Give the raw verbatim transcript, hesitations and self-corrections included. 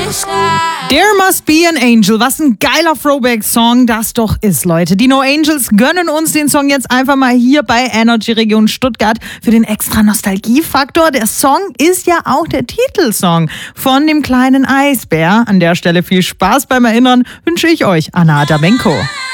There Must Be an Angel. Was ein geiler Throwback-Song das doch ist, Leute. Die No Angels gönnen uns den Song jetzt einfach mal hier bei Energy Region Stuttgart für den extra Nostalgiefaktor. Der Song ist ja auch der Titelsong von dem kleinen Eisbär. An der Stelle viel Spaß beim Erinnern wünsche ich euch, Anna Adamenko.